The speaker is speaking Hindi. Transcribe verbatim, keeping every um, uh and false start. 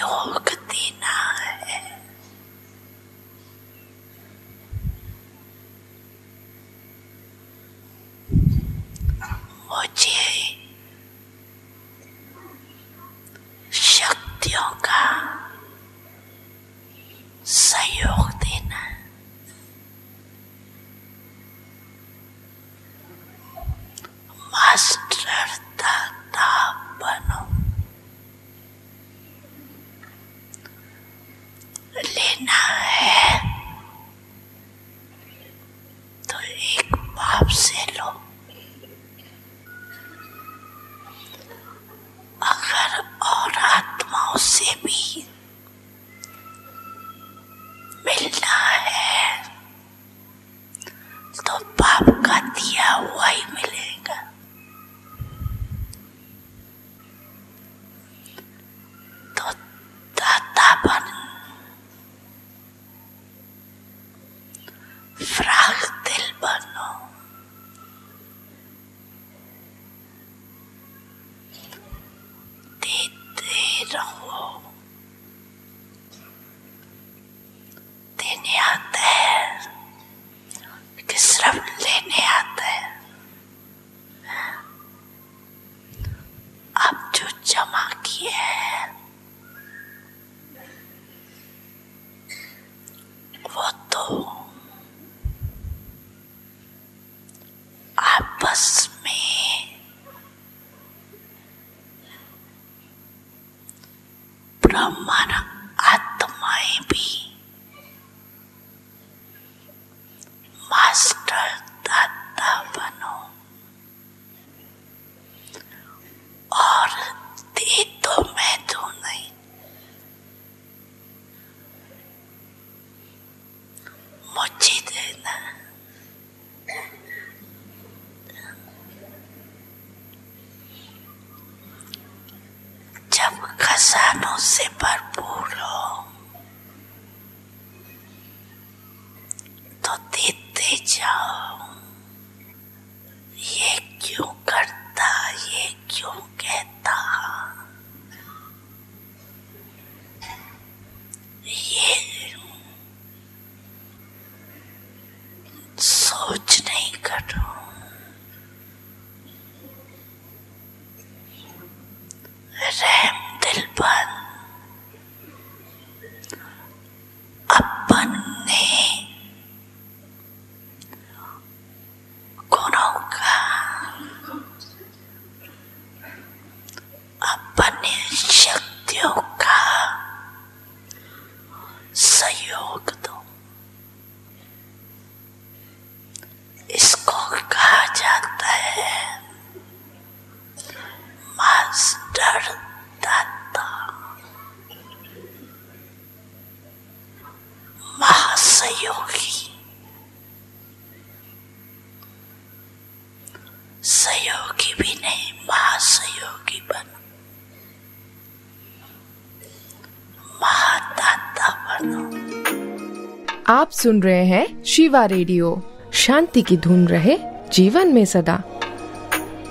सहयोग देना है। मुझे शक्तियों का सहयोग देना है। मास्टर दाता बनो। लेना है तो एक बाप से लो, अगर और आत्माओं से भी मिलना है तो बाप का दिया हुआ ही मिलेगा। तो दाता बन, फ्राग दिल बनो। देते रहो। देने आता है कि सिर्फ लेने आता है। अब जो जमा किए हैं वो तो आपस में ब्रह्मांड आत्माएं भी मास्टर दाता बनो और दे तो मैं दू नहीं, मुझे देना। जब खजानों से भरपूर हो तो देते जाओ। ये क्यों करता, ये क्यों कहता, ये सोच नहीं करो। रहम दिल बन। अपन ने गुणों का, अपने शक्तियों का सहयोग दो। इसको कहा जाता है मास्टर दाता, महासहयोगी। सहयोगी भी नहीं, महासहयोगी बनो, महादाता बनो। आप सुन रहे हैं शिवा रेडियो। शांति की धुन रहे जीवन में सदा।